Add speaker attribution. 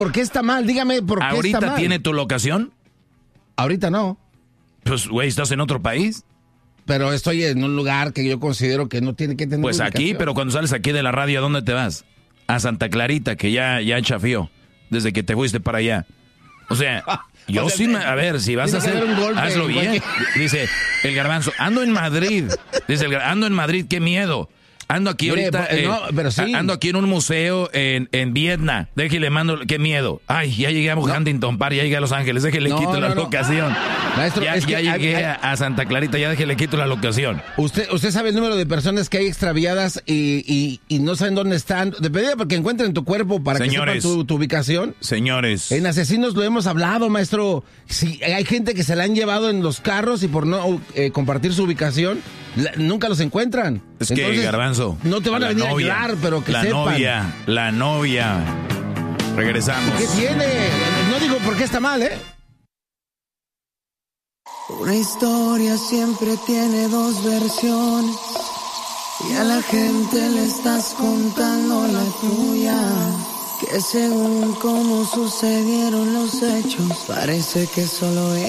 Speaker 1: ¿Por qué está mal? Dígame por qué está mal.
Speaker 2: ¿Ahorita tiene tu locación?
Speaker 1: Ahorita no.
Speaker 2: Pues, güey, ¿estás en otro país?
Speaker 1: Pero estoy en un lugar que yo considero que no tiene que tener
Speaker 2: Pues
Speaker 1: ubicación.
Speaker 2: aquí, pero cuando sales aquí de la radio, ¿a dónde te vas? A Santa Clarita, que ya chafió desde que te fuiste para allá. O sea, yo sí, a ver, si vas a hacer,
Speaker 1: un golpe,
Speaker 2: hazlo bien. Dice el Garbanzo, ando en Madrid. Dice ando en Madrid, qué miedo. Ando aquí ahorita,
Speaker 1: pero sí.
Speaker 2: ando aquí en un museo en Vietnam. Déjale, mando, qué miedo. Ay, ya llegué a Huntington Park, ya llegué a Los Ángeles, déjale quito la locación.
Speaker 1: Maestro,
Speaker 2: ya llegué a Santa Clarita, ya déjele quito la locación.
Speaker 1: Usted sabe el número de personas que hay extraviadas y no saben dónde están. Depende porque encuentren tu cuerpo para
Speaker 2: Señores,
Speaker 1: que sepan tu ubicación.
Speaker 2: Señores.
Speaker 1: En Asesinos lo hemos hablado, maestro. Si hay gente que se la han llevado en los carros y por no compartir su ubicación, nunca los encuentran.
Speaker 2: Es
Speaker 1: Entonces,
Speaker 2: que, Garbanzo,
Speaker 1: no te van a venir a ayudar, pero que sepan.
Speaker 2: La novia. Regresamos.
Speaker 1: ¿Qué tiene? No digo por qué está mal, ¿eh?
Speaker 3: Una historia siempre tiene dos versiones y a la gente le estás contando la tuya. Que según cómo sucedieron los hechos, parece que solo